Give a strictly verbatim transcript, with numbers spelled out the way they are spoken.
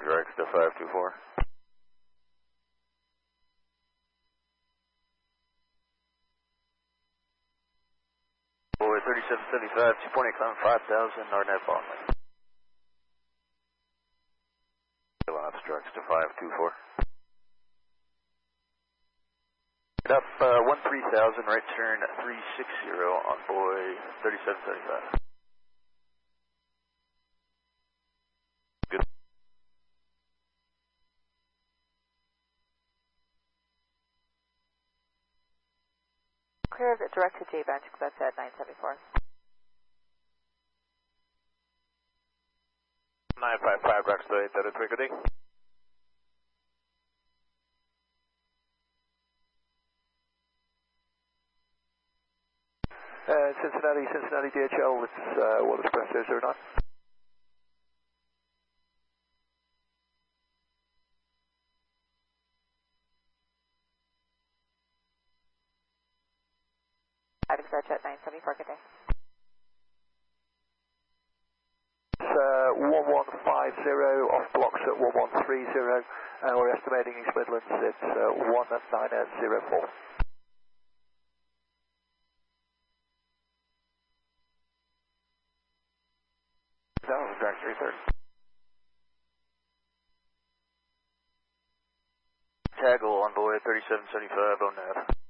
direct to five two four. Boy thirty-seven seventy-five, two point eight climb five thousand, Arnett Baldwin. Ops directs to five two four. Up uh, one three thousand, right turn three sixty on boy thirty-seven seventy-five. Good. Clear of it direct to J-Bench, that's at nine seventy-four. nine five five, direct to eight thirty-three, good day. Uh, Cincinnati, Cincinnati D H L, it's uh, Water Express zero zero nine. Items Dutch at nine seventy-four, good day. It's uh, one one five zero, off blocks at one one three zero, and we're estimating East Midlands, it's uh, one nine zero four. That was direct three thirty. Taggle on boy thirty-seven seventy-five, oh nav.